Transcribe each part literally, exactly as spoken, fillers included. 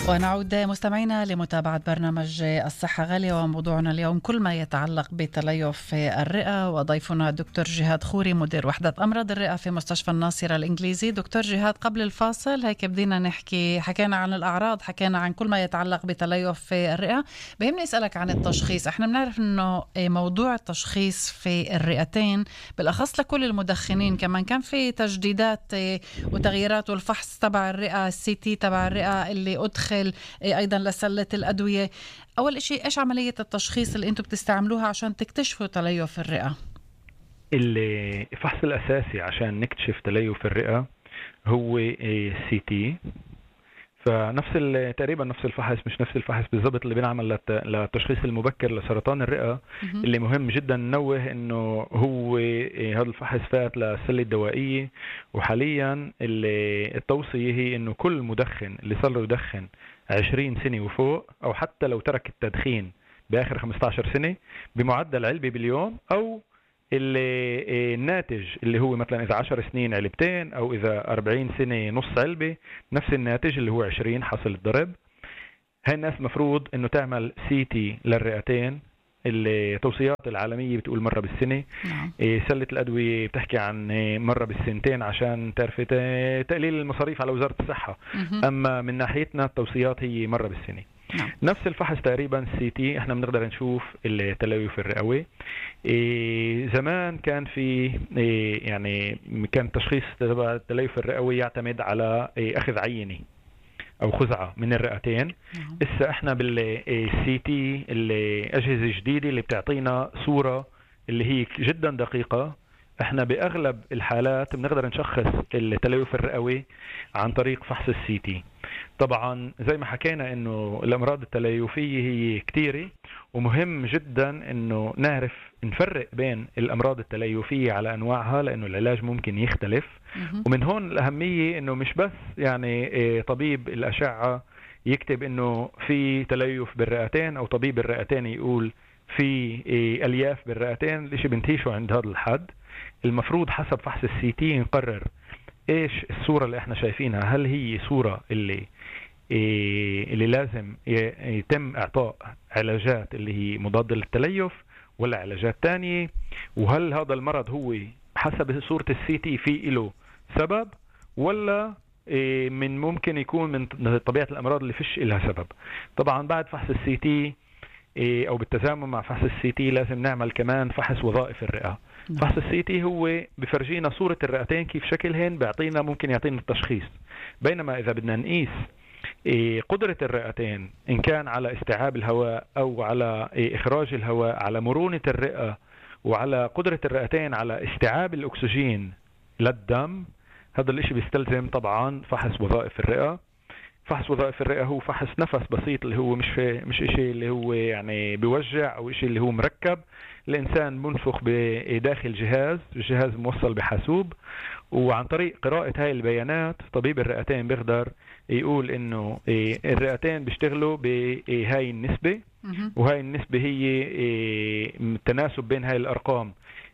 ونعود مستمعينا لمتابعة برنامج الصحة غالية، وموضوعنا اليوم كل ما يتعلق بتليف الرئة، وضيفنا دكتور جهاد خوري مدير وحدة أمراض الرئة في مستشفى الناصرة الإنجليزي. دكتور جهاد، قبل الفاصل هيك بدينا نحكي، حكينا عن الأعراض، حكينا عن كل ما يتعلق بتليف الرئة. بهمني أسألك عن التشخيص. احنا بنعرف انه موضوع التشخيص في الرئتين بالأخص لكل المدخنين كمان كان في تجديدات وتغييرات، والفحص تبع الرئة، السي تي تبع الرئة اللي أدخل أيضا لسلة الأدوية. أول إشي إيش عملية التشخيص اللي أنتم بتستعملوها عشان تكتشفوا تليف الرئة؟ الفحص الأساسي عشان نكتشف تليف الرئة هو السي تي. فنفس تقريبا نفس الفحص، مش نفس الفحص بالضبط اللي بنعمل للتشخيص المبكر لسرطان الرئة. م- اللي مهم جدا ننوه انه هو هذا الفحص فات للسلة الدوائية، وحاليا التوصية هي انه كل مدخن اللي صار له يدخن عشرين سنة وفوق، او حتى لو ترك التدخين باخر خمسة عشر سنة بمعدل علبة باليوم، او اللي الناتج اللي هو مثلا إذا عشر سنين علبتين، أو إذا أربعين سنة نص علبة، نفس الناتج اللي هو عشرين حصل الضرب. هاي الناس مفروض إنه تعمل سي تي للرئتين. التوصيات العالمية بتقول مرة بالسنة. نعم. سلة الأدوية بتحكي عن مرة بالسنتين عشان تعرف تقليل المصاريف على وزارة الصحة. م- أما من ناحيتنا التوصيات هي مرة بالسنة. نعم. نفس الفحص تقريبا السي تي احنا بنقدر نشوف التليف الرئوي. إيه زمان كان في إيه يعني كان تشخيص تبع التليف الرئوي يعتمد على إيه اخذ عينة او خزعة من الرئتين. نعم. اسا احنا بالسي تي الاجهزة جديدة اللي بتعطينا صورة اللي هي جدا دقيقة. احنا باغلب الحالات بنقدر نشخص التليف الرئوي عن طريق فحص السي تي. طبعا زي ما حكينا انه الامراض التليفية هي كتيرة، ومهم جدا انه نعرف نفرق بين الامراض التليفية على انواعها، لانه العلاج ممكن يختلف. ومن هون الاهمية انه مش بس يعني طبيب الاشعة يكتب انه في تليف بالرئتين، او طبيب الرئتين يقول في الياف بالرئتين، الاشي بنتهيشه عند هذا الحد. المفروض حسب فحص السي تي نقرر ايش الصورة اللي احنا شايفينها، هل هي صورة اللي اللي لازم يتم اعطاء علاجات اللي هي مضادة للتليف، ولا علاجات تانية، وهل هذا المرض هو حسب صورة السي تي في له سبب، ولا من ممكن يكون من طبيعة الامراض اللي فيش لها سبب. طبعا بعد فحص السي تي او بالتزامن مع فحص السي تي لازم نعمل كمان فحص وظائف الرئة. فحص السي تي هو بفرجينا صورة الرئتين كيف شكلهن، بيعطينا ممكن يعطينا التشخيص. بينما إذا بدنا نقيس قدرة الرئتين إن كان على استيعاب الهواء أو على إخراج الهواء، على مرونة الرئة، وعلى قدرة الرئتين على استيعاب الأكسجين للدم، هذا الاشي بيستلزم طبعا فحص وظائف الرئة. فحص وظائف الرئة هو فحص نفس بسيط، اللي هو مش مش اشي اللي هو يعني بيوجع او اشي اللي هو مركب. الانسان منفخ بداخل جهاز، الجهاز موصل بحاسوب، وعن طريق قراءة هاي البيانات طبيب الرئتين بيقدر يقول انه الرئتين بيشتغلوا بهاي النسبة، وهاي النسبة هي التناسب بين هاي الارقام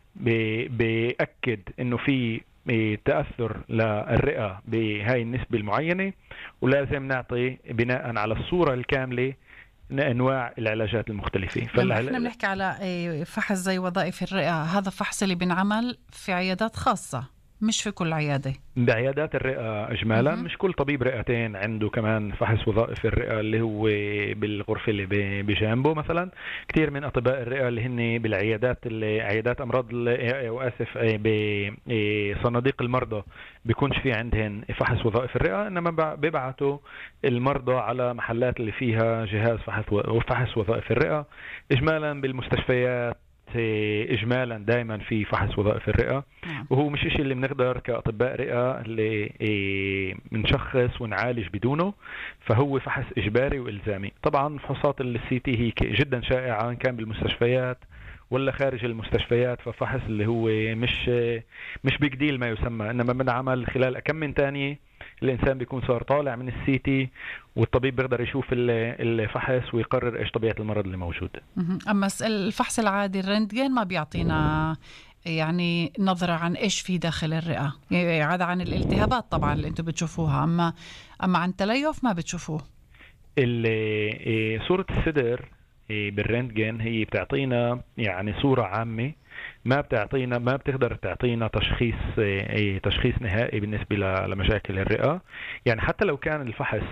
بيأكد انه في تأثر للرئة بهاي النسبة المعينة، ولازم نعطي بناء على الصورة الكاملة أنواع العلاجات المختلفة. لما احنا بنحكي على فحص زي وظائف الرئة، هذا فحص اللي بنعمل في عيادات خاصة مش في كل عيادة؟ بعيادات الرئة إجمالا. مش كل طبيب رئتين عنده كمان فحص وظائف الرئة اللي هو بالغرفة اللي بجانبه. مثلا كتير من أطباء الرئة اللي هن بالعيادات اللي عيادات أمراض وآسف بصناديق المرضى بيكونش في عندهن فحص وظائف الرئة، إنما بيبعتوا المرضى على محلات اللي فيها جهاز فحص وظائف الرئة. إجمالا بالمستشفيات إجمالا دائما في فحص وظائف الرئة. وهو مش إشي اللي بنقدر كأطباء رئة اللي بنشخص ونعالج بدونه، فهو فحص إجباري وإلزامي. طبعا فحوصات السي تي هي جدا شائعة إن كان بالمستشفيات ولا خارج المستشفيات، ففحص اللي هو مش مش بيج ديل ما يسمى، إنما بنعمل خلال كم من تانية الإنسان بيكون صار طالع من السي تي، والطبيب بيقدر يشوف الفحص ويقرر إيش طبيعة المرض اللي موجود. أما الفحص العادي الرنتجين ما بيعطينا يعني نظرة عن إيش في داخل الرئة، يعني عدا عن الالتهابات طبعا اللي أنتم بتشوفوها، أما أما عن تليف ما بتشوفوه. اللي صورة الصدر بالرنتجن هي بتعطينا يعني صورة عامة، ما بتعطينا ما بتقدر تعطينا تشخيص تشخيص نهائي بالنسبة لمشاكل الرئة. يعني حتى لو كان الفحص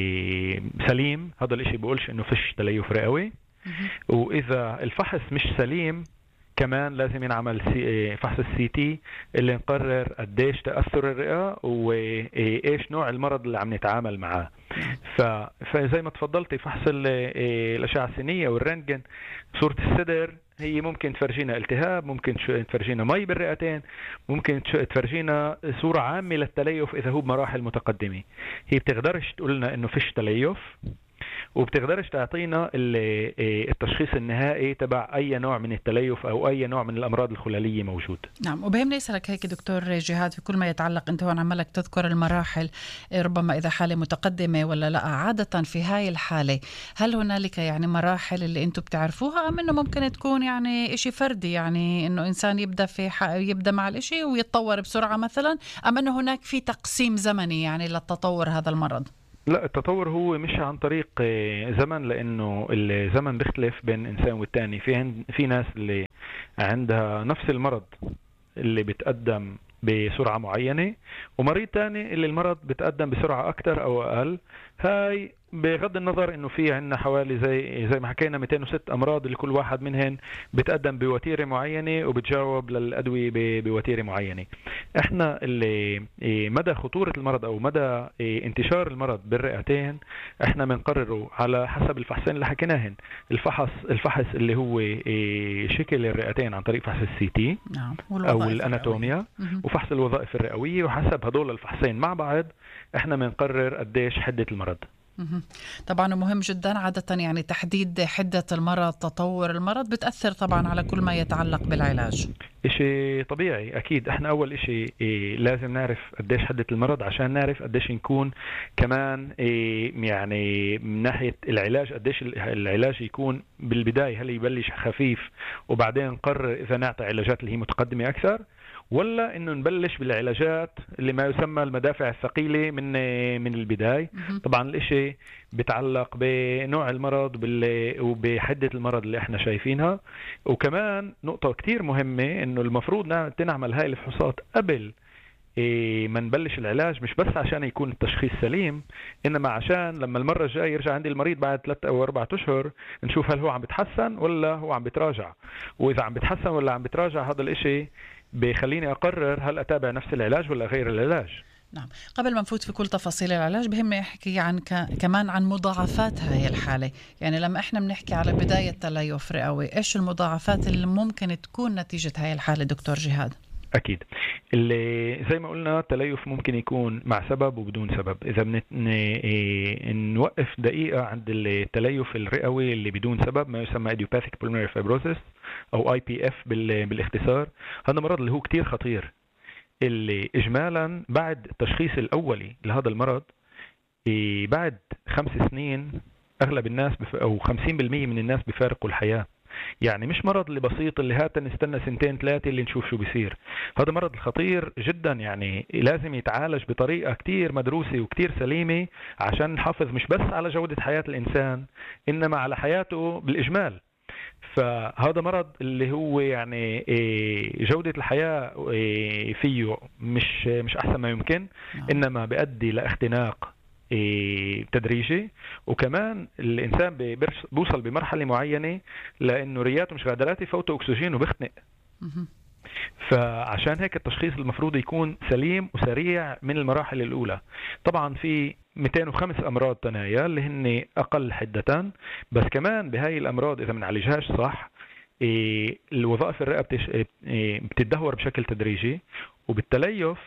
سليم، هذا الاشي بقولش انه فيش تليف رئوي. واذا الفحص مش سليم كمان لازم ينعمل فحص السي تي اللي نقرر قديش تأثر الرئة وايش نوع المرض اللي عم نتعامل معاه. فزي ما تفضلتي فحص الأشعة السينية والرنتجن، صورة الصدر هي ممكن تفرجينا التهاب، ممكن تفرجينا مي بالرئتين، ممكن تفرجينا صورة عامة للتليف إذا هو بمراحل متقدمة. هي بتقدرش تقولنا إنه فيش تليف، وبتقدرش تعطينا التشخيص النهائي تبع أي نوع من التليف أو أي نوع من الأمراض الخلالية موجود. نعم، وبهمني أسألك هيك دكتور جهاد، في كل ما يتعلق أنت هون عمالك تذكر المراحل، ربما إذا حالة متقدمة ولا لا، عادة في هاي الحالة هل هنالك يعني مراحل اللي أنتم بتعرفوها، أم أنه ممكن تكون يعني إشي فردي، يعني أنه إنسان يبدأ في يبدأ مع الإشي ويتطور بسرعة مثلا، أم أنه هناك في تقسيم زمني يعني للتطور هذا المرض؟ لا، التطور هو مش عن طريق زمن، لأنه الزمن بيختلف بين إنسان والتاني. في في ناس اللي عندها نفس المرض اللي بتقدم بسرعة معينة، ومريض تاني اللي المرض بتقدم بسرعة أكتر أو أقل. هاي بغض النظر انه في عندنا حوالي زي زي ما حكينا مئتين وستة امراض اللي كل واحد منهن بتقدم بوتيره معينه وبتجاوب للادويه بوتيره معينه. احنا اللي مدى خطوره المرض او مدى انتشار المرض بالرئتين احنا بنقرره على حسب الفحصين اللي حكيناهن. الفحص الفحص اللي هو شكل الرئتين عن طريق فحص السي تي او الاناتوميا، وفحص الوظائف الرئويه، وحسب هدول الفحصين مع بعض احنا بنقرر قديش حده المرض. طبعا مهم جدا عادة يعني تحديد حدة المرض، تطور المرض بتأثر طبعا على كل ما يتعلق بالعلاج. إشي طبيعي أكيد. إحنا أول إشي إيه لازم نعرف قديش حدة المرض عشان نعرف قديش نكون كمان إيه يعني من ناحية العلاج، قديش العلاج يكون بالبداية، هل يبلش خفيف وبعدين نقرر إذا نعطي علاجات اللي هي متقدمة أكثر، ولا انه نبلش بالعلاجات اللي ما يسمى المدافع الثقيله من من البدايه. طبعا الاشي بيتعلق بنوع المرض وبحده المرض اللي احنا شايفينها. وكمان نقطه كتير مهمه انه المفروض تنعمل هاي الفحوصات قبل ما نبلش العلاج، مش بس عشان يكون التشخيص سليم، انما عشان لما المره الجايه يرجع عندي المريض بعد ثلاثة او أربعة اشهر نشوف هل هو عم بيتحسن ولا هو عم بيتراجع. واذا عم بيتحسن ولا عم بيتراجع هذا الاشي بيخليني أقرر هل أتابع نفس العلاج ولا غير العلاج. نعم، قبل ما نفوت في كل تفاصيل العلاج بهمني أحكي عن ك... كمان عن مضاعفات هاي الحالة. يعني لما إحنا بنحكي على بداية تليف رئوي، إيش المضاعفات اللي ممكن تكون نتيجة هاي الحالة دكتور جهاد؟ أكيد اللي زي ما قلنا التليف ممكن يكون مع سبب وبدون سبب. إذا بنت... نوقف دقيقة عند التليف الرئوي اللي بدون سبب، ما يسمى idiopathic pulmonary fibrosis أو آي بي إف بالاختصار، هذا مرض اللي هو كتير خطير، اللي إجمالا بعد التشخيص الأولي لهذا المرض بعد خمس سنين أغلب الناس بف... أو خمسين بالمية من الناس بيفارقوا الحياة. يعني مش مرض اللي بسيط اللي هات نستنى سنتين ثلاثة اللي نشوف شو بيصير. هذا مرض خطير جدا، يعني لازم يتعالج بطريقة كتير مدروسة وكتير سليمة عشان نحافظ مش بس على جودة حياة الإنسان إنما على حياته بالإجمال. فهذا مرض اللي هو يعني جودة الحياة فيه مش مش أحسن ما يمكن، إنما بيؤدي لاختناق تدريجي، وكمان الإنسان بيوصل بمرحلة معينة لأنه رئاته مش قادرات يفوتوا أكسجين وبيختنق. فعشان هيك التشخيص المفروض يكون سليم وسريع من المراحل الأولى. طبعا في مئتين وخمسة أمراض تنايا اللي هن أقل حدة، بس كمان بهاي الأمراض إذا منعالجهاش صح الوظائف الرئة بتتدهور بشكل تدريجي، وبالتليف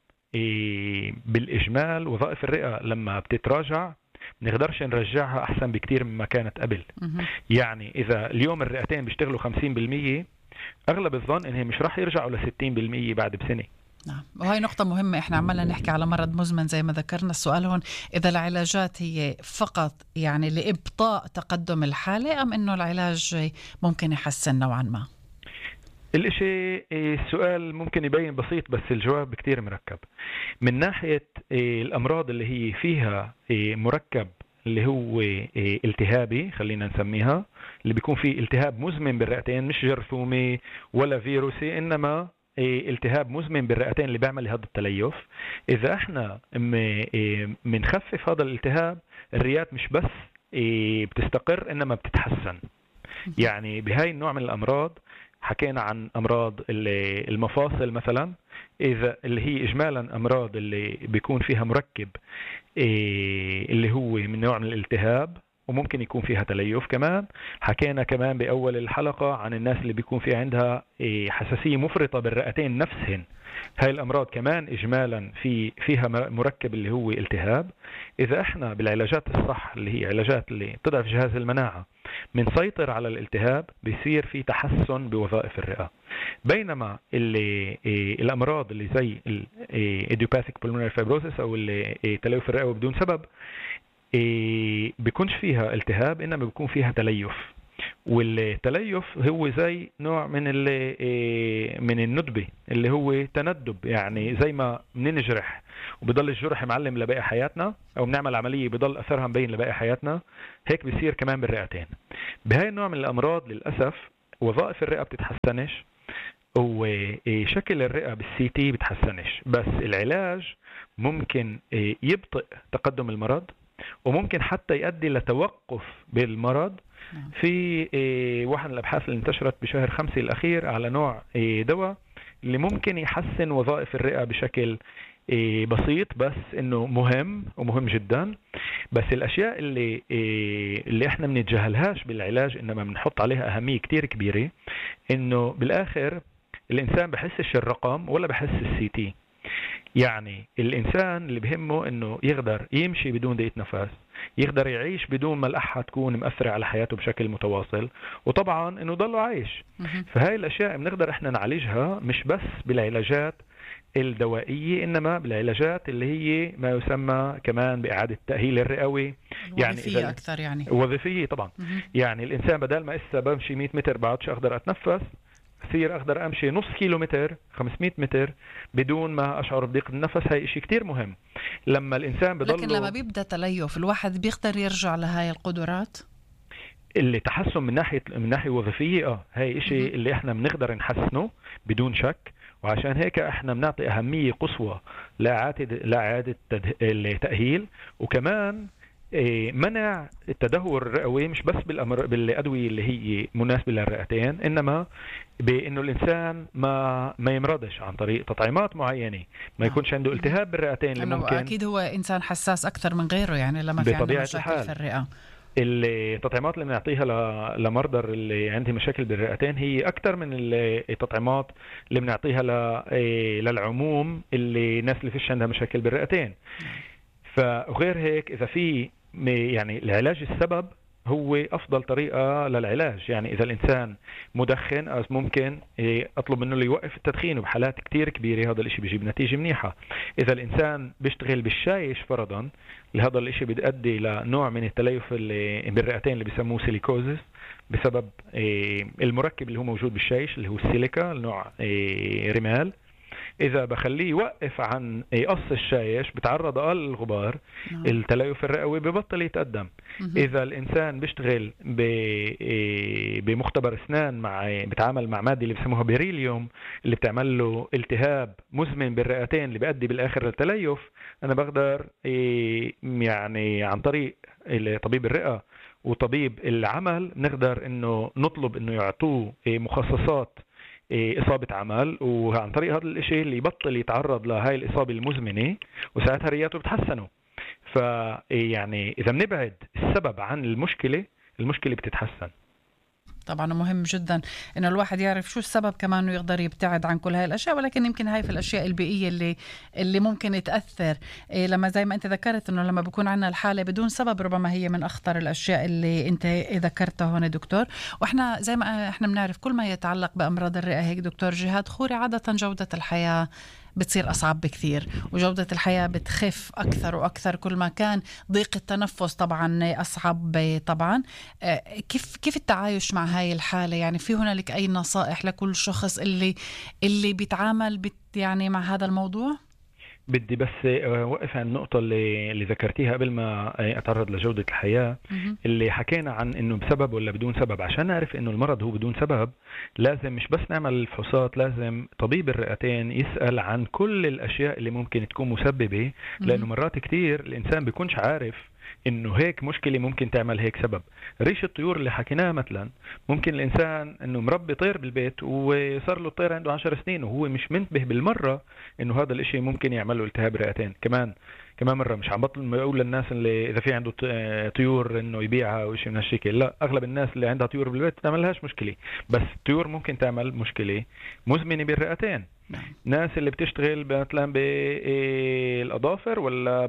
بالإجمال وظائف الرئة لما بتتراجع نقدرش نرجعها أحسن بكتير مما كانت قبل. يعني إذا اليوم الرئتين بيشتغلوا خمسين بالمية، أغلب الظن إنهم مش راح يرجعوا لستين بالمية بعد بسنة. نعم، وهي نقطة مهمة. إحنا عمالنا نحكي على مرض مزمن زي ما ذكرنا. السؤال هون إذا العلاجات هي فقط يعني لإبطاء تقدم الحالة، أم إنه العلاج ممكن يحسن نوعا ما؟ الاشي السؤال ممكن يبين بسيط بس الجواب كتير مركب. من ناحية الأمراض اللي هي فيها مركب اللي هو التهابي خلينا نسميها، اللي بيكون فيه التهاب مزمن بالرئتين، مش جرثومي ولا فيروسي، إنما التهاب مزمن بالرئتين اللي بيعمل هذا التليف. إذا احنا منخفف هذا الالتهاب، الرئات مش بس بتستقر إنما بتتحسن. يعني بهاي النوع من الأمراض حكينا عن أمراض المفاصل مثلا، إذا اللي هي إجمالا أمراض اللي بيكون فيها مركب اللي هو من نوع من الالتهاب وممكن يكون فيها تليف. كمان حكينا كمان بأول الحلقة عن الناس اللي بيكون في عندها حساسية مفرطة بالرئتين نفسهن، هاي الأمراض كمان إجمالا في فيها مركب اللي هو التهاب. إذا إحنا بالعلاجات الصح اللي هي علاجات اللي تضعف جهاز المناعة منسيطر على الالتهاب، بيصير في تحسن بوظائف الرئة. بينما اللي الأمراض اللي زي الإيديوباثيك pulmonary fibrosis أو التليف الرئوي بدون سبب بيكونش فيها التهاب إنما بيكون فيها تليف، والتليف هو زي نوع من من الندبة اللي هو تندب، يعني زي ما بننجرح وبضل الجرح معلم لباقي حياتنا، او بنعمل عملية بضل اثرها مبين لباقي حياتنا، هيك بيصير كمان بالرئتين. بهاي النوع من الامراض للاسف وظائف الرئة بتتحسنش وشكل الرئة بالسي تي بتحسنش، بس العلاج ممكن يبطئ تقدم المرض وممكن حتى يؤدي لتوقف بالمرض. في واحد من الابحاث اللي انتشرت بشهر خمسة الاخير على نوع دواء اللي ممكن يحسن وظائف الرئة بشكل بسيط، بس انه مهم ومهم جدا. بس الاشياء اللي اللي احنا بنتجاهلهاش بالعلاج انما بنحط عليها اهمية كتير كبيرة، انه بالاخر الانسان بحسش الرقم ولا بحس السي تي. يعني الانسان اللي بهمه انه يقدر يمشي بدون ضيق نفس، يقدر يعيش بدون ما الأحة تكون مأثرة على حياته بشكل متواصل، وطبعا انه ضله عايش. فهاي الاشياء بنقدر احنا نعالجها مش بس بالعلاجات الدوائية، انما بالعلاجات اللي هي ما يسمى كمان بإعادة التأهيل الرئوي، يعني إذا اكثر يعني وظيفية طبعا. مم. يعني الانسان بدل ما اسا بمشي مئة متر بعدش اقدر اتنفس، أصير أقدر أمشي نص كيلو متر خمسمئة متر بدون ما أشعر بضيق النفس. هاي إشي كتير مهم لما الإنسان بضل. لكن لما بيبدأ تليف الواحد بيقدر يرجع لهاي القدرات اللي تحسن من ناحية من ناحية وظيفية. اه هاي إشي م- اللي إحنا بنقدر نحسنه بدون شك، وعشان هيك إحنا بنعطي أهمية قصوى لإعادة لإعادة التأهيل، وكمان منع التدهور الرئوي مش بس بالأمر بالأدوية اللي هي مناسبة للرئتين، إنما بأنه الإنسان ما ما يمرضش عن طريق تطعيمات معينة، ما يكونش عنده التهاب بالرئتين اللي ممكن. أكيد هو إنسان حساس أكثر من غيره، يعني لما في عنده مشاكل الحال. في الرئة. التطعيمات اللي بنعطيها لمرضى اللي عندهم مشاكل بالرئتين هي أكثر من التطعيمات اللي بنعطيها للعموم اللي الناس اللي فيش عندها مشاكل بالرئتين. فغير هيك إذا في يعني العلاج السبب هو أفضل طريقة للعلاج. يعني إذا الإنسان مدخن ممكن أطلب منه يوقف التدخين، وبحالات كتير كبيرة هذا الإشي بيجيب نتيجة منيحة. إذا الإنسان بيشتغل بالشايش فرضا، لهذا الإشي بيؤدي لنوع من التليف اللي بالرئتين اللي بيسموه سيليكوزيس بسبب المركب اللي هو موجود بالشايش اللي هو السيليكا، النوع رمال. إذا بخليه يوقف عن قص الشايش بتعرض أقل للغبار، نعم. التليف الرئوي ببطل يتقدم. مه. إذا الإنسان بيشتغل بمختبر أسنان مع بتعامل مع مادة اللي بسموها بيريليوم اللي بتعمل له التهاب مزمن بالرئتين اللي بيؤدي بالآخر للتليف، أنا بقدر يعني عن طريق طبيب الرئة وطبيب العمل نقدر إنه نطلب إنه يعطوه مخصصات إصابة عمل، وعن طريق هذا الإشي اللي يبطل يتعرض لهاي الإصابة المزمنة، وساعتها رياته بتحسنوا. فيعني إذا بنبعد السبب عن المشكلة، المشكلة بتتحسن. طبعا مهم جدا انه الواحد يعرف شو السبب كمان ويقدر يبتعد عن كل هاي الاشياء، ولكن يمكن هاي في الاشياء البيئيه اللي اللي ممكن تاثر. إيه لما زي ما انت ذكرت انه لما بكون عندنا الحاله بدون سبب، ربما هي من اخطر الاشياء اللي انت ذكرتها هون دكتور. واحنا زي ما احنا بنعرف كل ما يتعلق بامراض الرئه هيك دكتور جهاد خوري، عاده جوده الحياه بتصير أصعب بكثير، وجودة الحياة بتخف أكثر وأكثر كل ما كان ضيق التنفس طبعا أصعب. طبعا كيف كيف التعايش مع هاي الحالة؟ يعني في هنالك أي نصائح لكل شخص اللي اللي بيتعامل بت يعني مع هذا الموضوع؟ بدي بس اوقف عن النقطة اللي اللي ذكرتيها قبل ما اتعرض لجودة الحياة، مهم. اللي حكينا عن انه بسبب ولا بدون سبب. عشان نعرف انه المرض هو بدون سبب لازم مش بس نعمل الفحوصات، لازم طبيب الرئتين يسأل عن كل الاشياء اللي ممكن تكون مسببة، لانه مهم. مرات كتير الانسان بيكونش عارف انه هيك مشكلة ممكن تعمل هيك سبب. ريش الطيور اللي حكيناها مثلا، ممكن الانسان انه مربي طير بالبيت وصار له الطير عنده عشر سنين وهو مش منتبه بالمرة انه هذا الاشي ممكن يعمل له التهاب رئتين. كمان كمان مرة مش عم بطل اقول للناس اللي اذا في عنده ط- طيور انه يبيعها او شيء من هالشكل، لا، اغلب الناس اللي عندها طيور بالبيت ما تعملهاش مشكلة، بس الطيور ممكن تعمل مشكلة مزمنة بالرئتين. نعم. ناس اللي بتشتغل مثلا بالاظافر ولا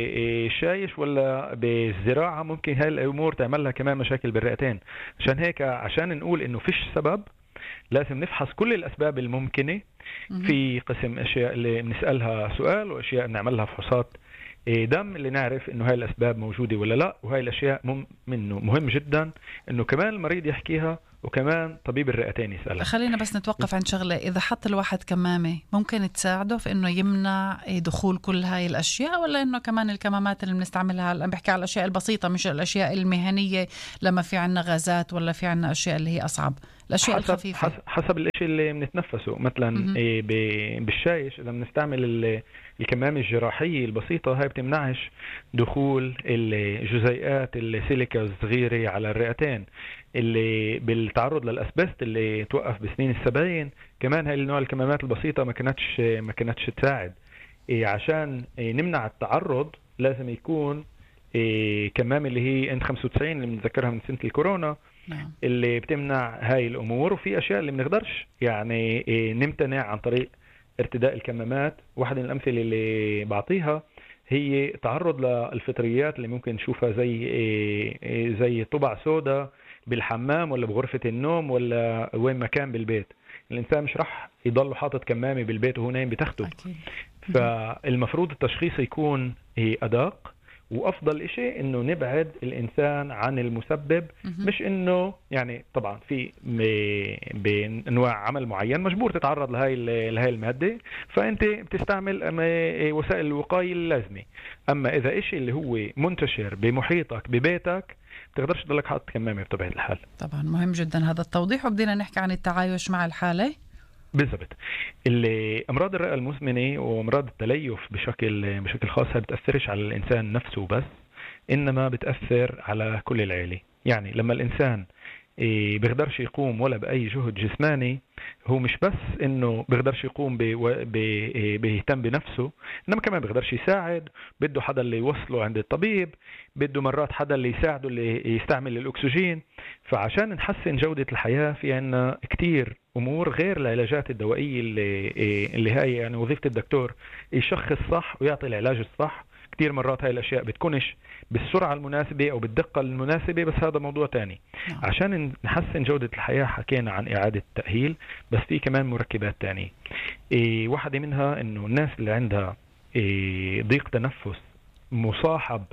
بالشايش ولا بالزراعه، ممكن هاي الامور تعمل لها كمان مشاكل بالرئتين. عشان هيك عشان نقول انه فيش سبب لازم نفحص كل الاسباب الممكنه. مهم. في قسم اشياء اللي بنسالها سؤال واشياء نعمل لها فحوصات إيه، دم، اللي نعرف انه هاي الاسباب موجوده ولا لا. وهاي الاشياء مم منه مهم جدا انه كمان المريض يحكيها وكمان طبيب الرئتين يسالها. خلينا بس نتوقف عند شغلة. إذا حط الواحد كمامة ممكن تساعده في إنه يمنع دخول كل هاي الأشياء، ولا إنه كمان الكمامات اللي بنستعملها، أنا بحكي على الأشياء البسيطة مش الأشياء المهنية، لما في عنا غازات ولا في عنا أشياء اللي هي أصعب، الأشياء حسب الخفيفة؟ حسب حسب الاشي اللي بنتنفسه. مثلا مهم. إيه، ب- بالشايش اذا بنستعمل ال- الكمامة الجراحية البسيطة، هاي بتمنعش دخول الجزيئات السيليكا الصغيرة على الرئتين. اللي بالتعرض للأسبست اللي توقف بسنين السبعين، كمان هاي النوع الكمامات البسيطة ما كانتش ما كانتش تساعد. إيه، عشان إيه، نمنع التعرض لازم يكون إيه، كمامة اللي هي إن خمسة وتسعين اللي بنذكرها من سنة الكورونا، نعم. اللي بتمنع هاي الامور. وفي اشياء اللي بنقدرش يعني إيه، نمتنع عن طريق ارتداء الكمامات. واحد من الامثله اللي بعطيها هي تعرض للفطريات اللي ممكن نشوفها زي إيه، إيه، زي طبع سودا بالحمام ولا بغرفه النوم ولا وين ما كان بالبيت. الانسان مش راح يضل حاطط كمامه بالبيت وهو نايم بتخته. أكيد. مهم. فالمفروض التشخيص يكون إيه، ادق. وافضل اشي انه نبعد الانسان عن المسبب، مهم. مش انه يعني طبعا في م- بانواع عمل معين مجبور تتعرض لهي ال- لهي الماده، فانت بتستعمل أما- وسائل الوقايه اللازمه. اما اذا اشي اللي هو منتشر بمحيطك ببيتك، بتقدرش تضلك حاطط كمامه بطبيعه الحال. طبعا مهم جدا هذا التوضيح، وبدينا نحكي عن التعايش مع الحالة. بالضبط. اللي امراض الرئه المزمنه وامراض التليف بشكل بشكل خاص هي بتاثرش على الانسان نفسه بس، انما بتاثر على كل العيله. يعني لما الانسان إيه، بيقدرش يقوم ولا باي جهد جسماني، هو مش بس انه بيقدرش يقوم بي- بي- إيه، بيهتم بنفسه، انما كمان بيقدرش يساعد. بده حدا اللي يوصله عند الطبيب، بده مرات حدا اللي يساعده اللي يستعمل الاكسجين. فعشان نحسن جودة الحياة في عنا كتير امور غير العلاجات الدوائية اللي إيه، اللي هاي يعني وظيفة الدكتور يشخص صح ويعطي العلاج الصح. كتير مرات هاي الاشياء بتكونش بالسرعة المناسبة او بالدقة المناسبة، بس هذا موضوع تاني. نعم. عشان نحسن جودة الحياة حكينا عن إعادة التأهيل، بس في كمان مركبات تانية. إيه، واحدة منها إنه الناس اللي عندها إيه، ضيق تنفس مصاحب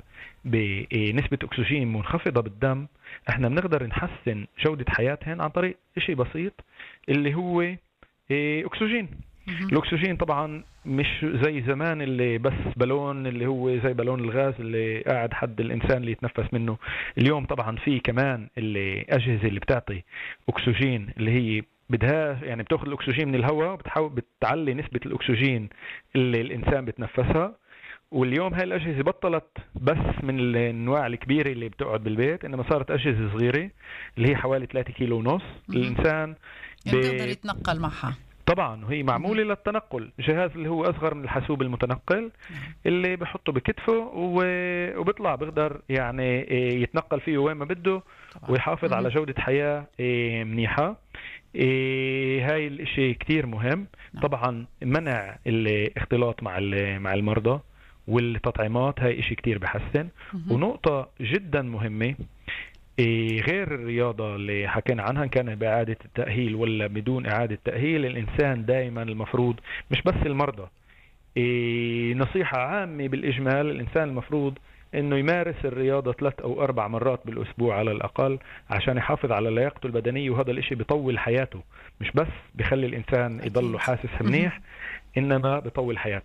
بنسبة أكسجين منخفضة بالدم، احنا بنقدر نحسن جودة حياتهم عن طريق إشي بسيط اللي هو إيه، أكسجين. مهم. الأكسجين طبعا مش زي زمان اللي بس بالون اللي هو زي بالون الغاز اللي قاعد حد الإنسان اللي يتنفس منه. اليوم طبعا في كمان اللي أجهزة اللي بتعطي أكسجين اللي هي بدها يعني بتاخذ الأكسجين من الهواء وبتحاول بتعلي نسبة الأكسجين اللي الإنسان بتنفسها. واليوم هاي الأجهزة بطلت بس من الأنواع الكبيرة اللي بتقعد بالبيت، إنما صارت أجهزة صغيرة اللي هي حوالي ثلاثة كيلو ونص. مهم. الإنسان يعني ب... بيقدر يتنقل معها. طبعا وهي معمولة للتنقل. جهاز اللي هو أصغر من الحاسوب المتنقل نعم. اللي بحطه بكتفه و- وبيطلع بيقدر يعني إيه، يتنقل فيه وين ما بده طبعا. ويحافظ على مهم. جودة حياة إيه، منيحة. إيه، هاي الاشي كتير مهم. نعم. طبعا منع الاختلاط مع ال- مع المرضى والتطعيمات، هاي اشي كتير بحسن. مهم. ونقطة جدا مهمة، إيه، غير الرياضة اللي حكينا عنها كان بإعادة التأهيل ولا بدون إعادة تأهيل، الإنسان دائما المفروض مش بس المرضى، إيه، نصيحة عامة بالإجمال، الإنسان المفروض إنه يمارس الرياضة ثلاث أو أربع مرات بالأسبوع على الأقل عشان يحافظ على لياقته البدنية. وهذا الإشي بيطول حياته، مش بس بيخلي الإنسان أكيد. يضله حاسس مهم. منيح، إنما بيطول حياته.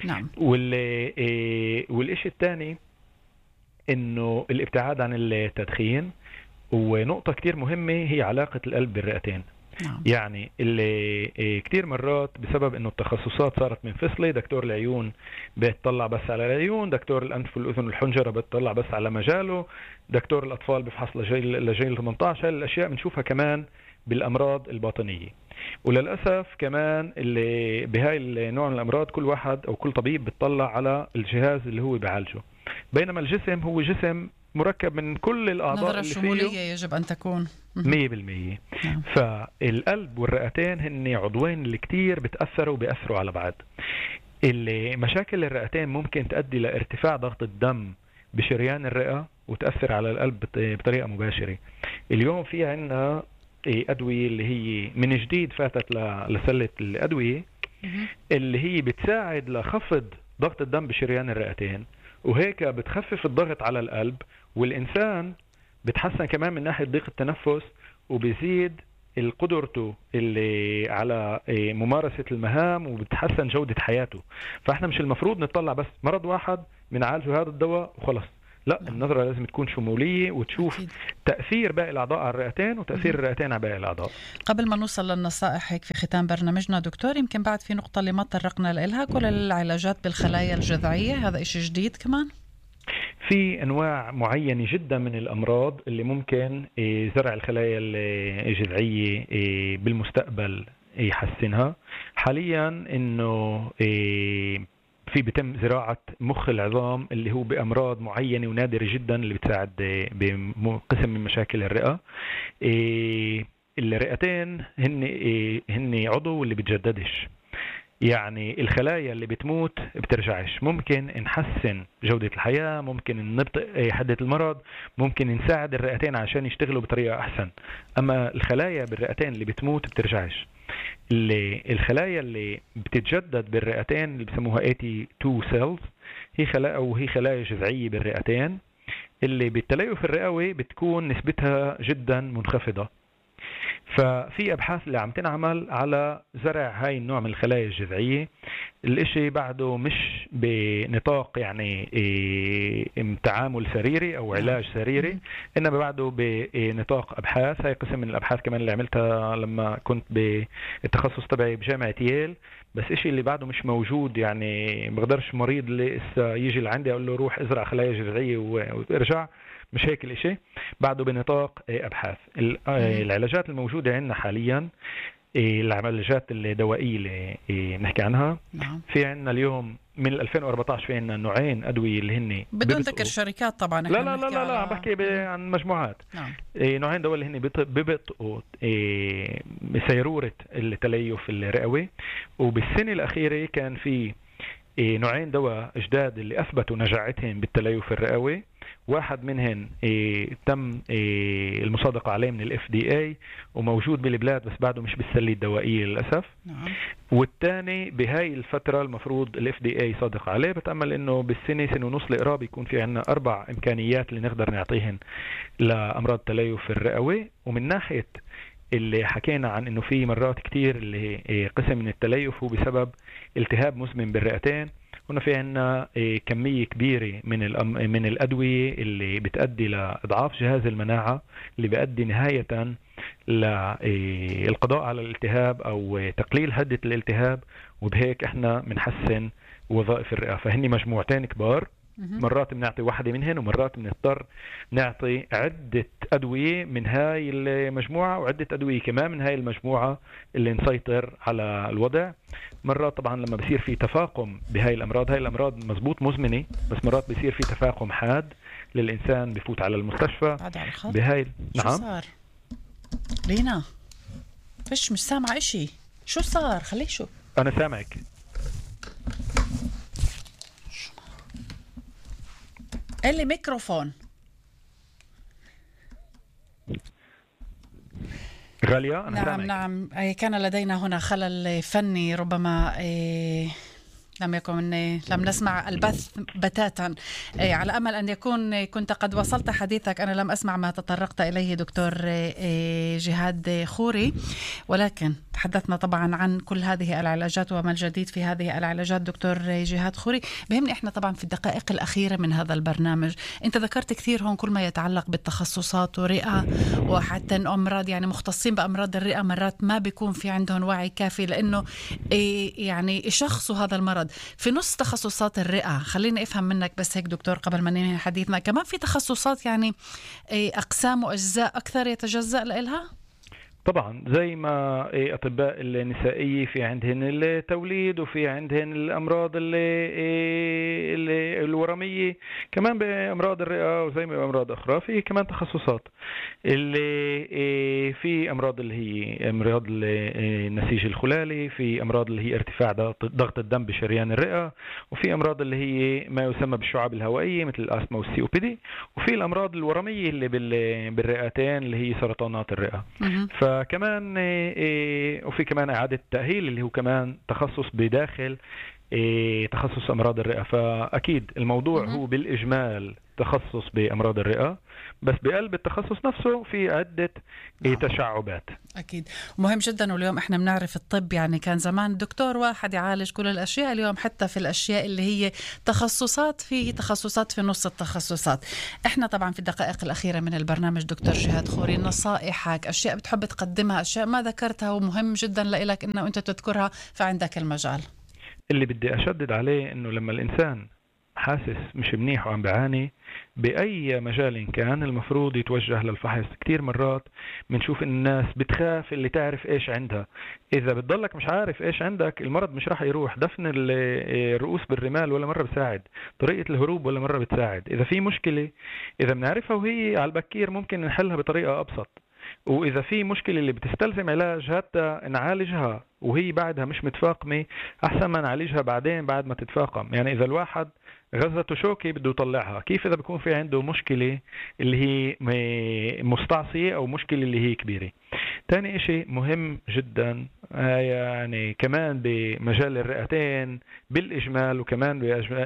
نعم. والإشي الثاني إنه الابتعاد عن التدخين. ونقطة كتير مهمة هي علاقة القلب بالرئتين. نعم. يعني اللي كتير مرات بسبب انه التخصصات صارت منفصلة، دكتور العيون بيطلع بس على العيون، دكتور الانف والاذن والحنجرة بيطلع بس على مجاله، دكتور الاطفال بفحص لجيل لجيل ثمانية عشر. الاشياء بنشوفها كمان بالامراض الباطنية. وللاسف كمان اللي بهاي النوع من الامراض كل واحد او كل طبيب بيطلع على الجهاز اللي هو بيعالجه، بينما الجسم هو جسم مركب من كل الأعضاء نظرة اللي شمولية فيه يجب أن تكون مية بالمية. نعم. فالقلب والرئتين هن عضوين اللي كتير بتأثروا وبيأثروا على بعض. اللي مشاكل الرئتين ممكن تؤدي لارتفاع ضغط الدم بشريان الرئة وتأثر على القلب بطريقة مباشرة. اليوم في عنا أدوية اللي هي من جديد فاتت لسلة الأدوية اللي هي بتساعد لخفض ضغط الدم بشريان الرئتين، وهيك بتخفف الضغط على القلب، والإنسان بتحسن كمان من ناحية ضيق التنفس، وبيزيد القدرته اللي على ممارسة المهام، وبتحسن جودة حياته. فاحنا مش المفروض نطلع بس مرض واحد من عالجه هذا الدواء وخلص، لا. لا. النظرة لازم تكون شمولية وتشوف أكيد تأثير باقي الأعضاء على الرئتين وتأثير الرئتين على باقي الأعضاء. قبل ما نوصل للنصائح هيك في ختام برنامجنا دكتور، يمكن بعد في نقطة اللي ما تطرقنا لها، كل العلاجات بالخلايا الجذعية، هذا إشي جديد كمان؟ في أنواع معينة جدا من الأمراض اللي ممكن زرع الخلايا الجذعية بالمستقبل يحسنها. حاليا إنه في بتم زراعة مخ العظام اللي هو بأمراض معينة ونادرة جدا اللي بتساعد بقسم من مشاكل الرئة. الرئتين هن هن عضو اللي بتجددش، يعني الخلايا اللي بتموت بترجعش. ممكن نحسن جودة الحياة، ممكن نبطئ حدة المرض، ممكن نساعد الرئتين عشان يشتغلوا بطريقة أحسن. أما الخلايا بالرئتين اللي بتموت بترجعش. اللي الخلايا اللي بتتجدد بالرئتين اللي بسموها ثمانية وثمانين cells هي خلايا أو هي خلايا جذعية بالرئتين اللي بالتليف الرئوي بتكون نسبتها جدا منخفضة. ففي أبحاث اللي عم تنعمل على زرع هاي النوع من الخلايا الجذعية. الاشي بعده مش بنطاق يعني إيه تعامل سريري أو علاج سريري، إنما بعده بنطاق أبحاث. هاي قسم من الأبحاث كمان اللي عملتها لما كنت بالتخصص تبعي بجامعة ييل. بس اشي اللي بعده مش موجود، يعني بقدرش مريض اللي لسه يجي لعندي أقول له روح ازرع خلايا جذعية وارجع، مش هيك الاشي. بعده بنطاق ابحاث. العلاجات الموجودة عندنا حاليا العلاجات الدوائية اللي نحكي عنها، في عندنا اليوم من ألفين وأربعة عشر في عندنا نوعين أدوية اللي هن بدون ذكر شركات طبعا. لا لا لا لا, لا عم بحكي عن مجموعات. نعم. نوعين دواء اللي هن ببطئوا سيرورة التليف الرئوي. وبالسنة الأخيرة كان في نوعين دواء جداد اللي أثبتوا نجاعتهم بالتليف الرئوي. واحد منهن إيه تم إيه المصادقة عليه من ال إف دي إيه وموجود بالبلاد بس بعده مش بالسلة الدوائية للأسف. نعم. والثاني بهاي الفترة المفروض ال إف دي إيه يصادق عليه. بتأمل إنه بالسنة سنة ونص القراب يكون في عنا أربع إمكانيات اللي نقدر نعطيهن لأمراض التليف الرئوي. ومن ناحية اللي حكينا عن إنه في مرات كتير اللي إيه قسم من التليف هو بسبب التهاب مزمن بالرئتين. هنا في عنا كمية كبيرة من من الأدوية اللي بتؤدي لإضعاف جهاز المناعة اللي بيؤدي نهاية للقضاء على الالتهاب أو تقليل هدة الالتهاب. وبهيك احنا بنحسن وظائف الرئة. فهني مجموعتين كبار، مرات بنعطي واحدة منهن ومرات بنضطر نعطي عدة أدوية من هاي المجموعة وعدة أدوية كمان من هاي المجموعة اللي نسيطر على الوضع. مرات طبعا لما بصير في تفاقم بهاي الأمراض، هاي الأمراض مزبوط مزمنة، بس مرات بصير في تفاقم حاد للإنسان بفوت على المستشفى بهاي. نعم. شو صار؟ لينا فيش مش سامع إشي. شو صار؟ خليه شو. أنا سامعك. اللي ميكروفون. غالية أنا نعم سامعك. نعم كان لدينا هنا خلل فني ربما إيه لم يكن لم نسمع البث بتاتا. على أمل أن يكون كنت قد وصلت حديثك. أنا لم أسمع ما تطرقت إليه دكتور جهاد خوري، ولكن تحدثنا طبعا عن كل هذه العلاجات وما الجديد في هذه العلاجات. دكتور جهاد خوري، بهمني إحنا طبعا في الدقائق الأخيرة من هذا البرنامج، أنت ذكرت كثير هون كل ما يتعلق بالتخصصات ورئة وحتى أمراض، يعني مختصين بأمراض الرئة مرات ما بيكون في عندهم وعي كافي لأنه يعني يشخصوا هذا المرض. في نص تخصصات الرئة، خليني أفهم منك بس هيك دكتور قبل ما ننهي حديثنا، كمان في تخصصات يعني أقسام وأجزاء أكثر يتجزأ لإلها؟ طبعا زي ما أطباء النسائية في عندهن التوليد وفي عندهن الأمراض اللي اللي الورمية، كمان بأمراض الرئة وزي ما أمراض أخرى في كمان تخصصات. اللي في أمراض اللي هي أمراض النسيج الخلالي، في أمراض اللي هي ارتفاع ضغط الدم بشريان الرئة، وفي أمراض اللي هي ما يسمى بالشعب الهوائية مثل الأسما والسي أو بي دي، وفي الأمراض الورمية اللي بالرئتين اللي هي سرطانات الرئة. فكمان وفي كمان إعادة التأهيل اللي هو كمان تخصص بداخل تخصص أمراض الرئة. فأكيد الموضوع هو بالإجمال تخصص بأمراض الرئة، بس بقلب التخصص نفسه في عدة تشعبات. أكيد مهم جدا. واليوم إحنا بنعرف الطب يعني كان زمان دكتور واحد يعالج كل الأشياء، اليوم حتى في الأشياء اللي هي تخصصات في تخصصات في نص التخصصات. إحنا طبعا في الدقائق الأخيرة من البرنامج دكتور جهاد خوري، نصائحك، أشياء بتحب تقدمها، أشياء ما ذكرتها ومهم جدا لإلك إنه أنت تذكرها، فعندك المجال. اللي بدي أشدد عليه إنه لما الإنسان حاسس مش منيح وعم بعاني بأي مجال كان، المفروض يتوجه للفحص. كتير مرات بنشوف الناس بتخاف اللي تعرف إيش عندها. إذا بتضلك مش عارف إيش عندك، المرض مش راح يروح. دفن الرؤوس بالرمال ولا مرة بتساعد، طريقة الهروب ولا مرة بتساعد. إذا في مشكلة إذا بنعرفها وهي على البكير ممكن نحلها بطريقة أبسط. وإذا في مشكلة اللي بتستلزم علاج حتى نعالجها وهي بعدها مش متفاقمة، أحسن ما نعالجها بعدين بعد ما تتفاقم. يعني إذا الواحد غزته شوكي بده يطلعها، كيف إذا بيكون في عنده مشكلة اللي هي مستعصية أو مشكلة اللي هي كبيرة. تاني إشي مهم جدا يعني كمان بمجال الرئتين بالإجمال وكمان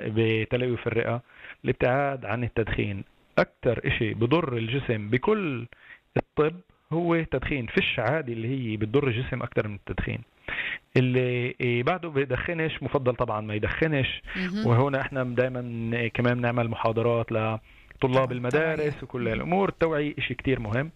بتلوث الرئة، الابتعاد عن التدخين. أكتر إشي بضر الجسم بكل الطب هو التدخين. فيش عادي اللي هي بتضر الجسم أكتر من التدخين. اللي بعده بيدخنش مفضل طبعا ما يدخنش. وهنا احنا دائما كمان بنعمل محاضرات لطلاب المدارس وكل الأمور. التوعية إشي كتير مهم،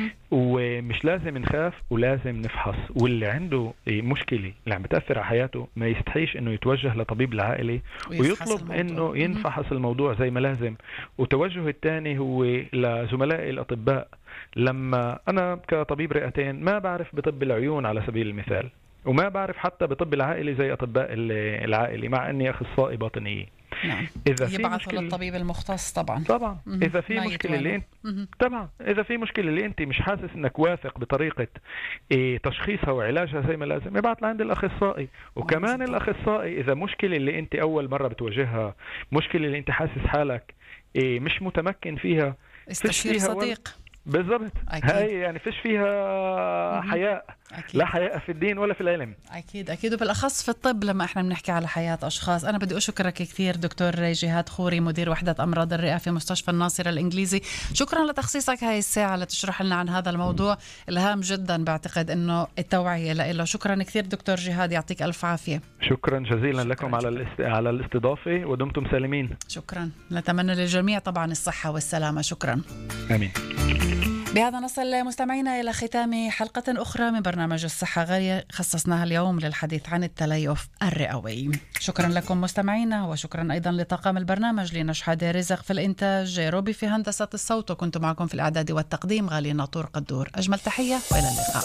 ومش لازم نخاف ولازم نفحص. واللي عنده مشكلة اللي عم بتأثر على حياته ما يستحيش انه يتوجه لطبيب العائلي ويطلب انه ينفحص الموضوع زي ما لازم. وتوجه الثاني هو لزملائي الأطباء. لما أنا كطبيب رئتين ما بعرف بطب العيون على سبيل المثال، وما بعرف حتى بطب العائلي زي أطباء العائلي مع أني أخصائي باطنية. نعم. إذا في مشكلة للطبيب المختص طبعا. طبعا إذا في مشكلة اللي انت طبعا إذا في مشكلة اللي أنت مش حاسس إنك واثق بطريقة إيه تشخيصها وعلاجها زي ما لازم، يبعت لعند الأخصائي. وكمان الأخصائي إذا مشكلة اللي أنت أول مرة بتواجهها، مشكلة اللي أنت حاسس حالك إيه مش متمكن فيها، استشير صديق. بالضبط. هاي يعني فيش فيها حياء. أكيد. لا حياء في الدين ولا في العلم. أكيد أكيد، وبالأخص في الطب لما إحنا بنحكي على حياة أشخاص. أنا بدي أشكرك كثير دكتور جهاد خوري، مدير وحدة أمراض الرئة في مستشفى الناصرة الإنجليزي. شكرا لتخصيصك هاي الساعة لتشرح لنا عن هذا الموضوع الهام جدا. بعتقد إنه التوعية له. شكرا كثير دكتور جهاد، يعطيك ألف عافية. شكرا جزيلا شكرا لكم على الاست... على الاستضافة، ودمتم سالمين. شكرا. نتمنى للجميع طبعا الصحة والسلامة. شكرا. آمين. بهذا نصل مستمعينا إلى ختام حلقة أخرى من برنامج الصحة غالية خصصناها اليوم للحديث عن التليف الرئوي. شكرا لكم مستمعينا، وشكرا أيضا لطاقم البرنامج لنشحد رزق في الإنتاج، روبي في هندسة الصوت، وكنت معكم في الإعداد والتقديم غالي ناطور قدور. أجمل تحية وإلى اللقاء.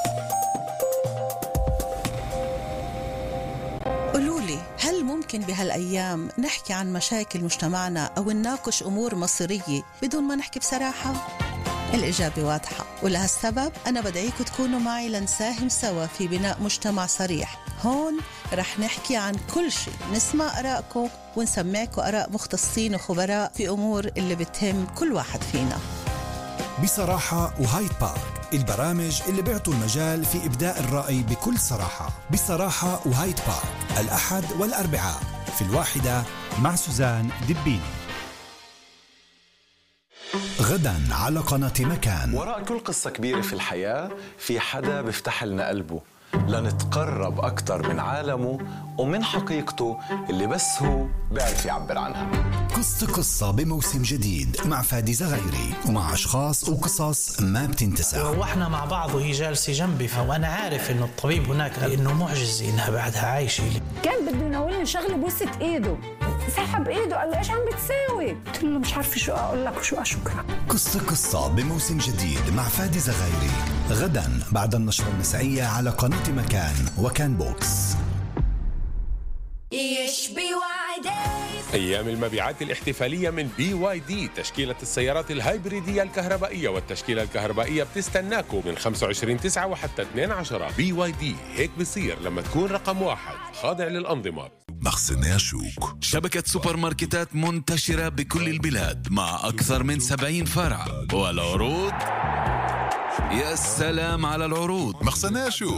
قولولي، هل ممكن بهالأيام نحكي عن مشاكل مجتمعنا أو نناقش أمور مصيرية بدون ما نحكي بصراحة؟ الإجابة واضحة، ولهالسبب أنا بدعيكم تكونوا معي لنساهم سوا في بناء مجتمع صريح. هون رح نحكي عن كل شيء، نسمع آرائكم ونسمعكم آراء مختصين وخبراء في أمور اللي بتهم كل واحد فينا. بصراحة وهايد بارك، البرامج اللي بيعطوا المجال في إبداء الرأي بكل صراحة. بصراحة وهايد بارك الأحد والأربعاء في الواحدة مع سوزان دبيني. غدا على قناة مكان. وراء كل قصة كبيرة في الحياة في حدا بيفتح لنا قلبه لنتقرب أكتر من عالمه ومن حقيقته اللي بس هو بيعرف يعبر عنها. قصة قصة بموسم جديد مع فادي زغيري ومع أشخاص وقصص ما بتنتسى. وإحنا مع بعض وهي جالسة جنبي، فأنا عارف إنه الطبيب هناك قال إنه معجزة إنها بعدها عايشة. كان بده يناولني شغلة بوسة إيده، سحب إيده قال له إيش عم بتساوي؟ قلت له مش عارفة شو أقول لك وشو أشكرك. قصة قصة بموسم جديد مع فادي زغيري غدا بعد النشرة المسائية على قناة مكان وكان بوكس. أيام المبيعات الاحتفالية من بي واي دي، تشكيلة السيارات الهايبريدية الكهربائية والتشكيلة الكهربائية بتستناكم من خمسة وعشرين تسعة وحتى اثنين عشر. بي واي دي، هيك بصير لما تكون رقم واحد خاضع للأنظمة. مخزن شوك، شبكة سوبر ماركتات منتشرة بكل البلاد مع أكثر من سبعين فرع، والعروض يا سلام على العروض. مخزن شوك.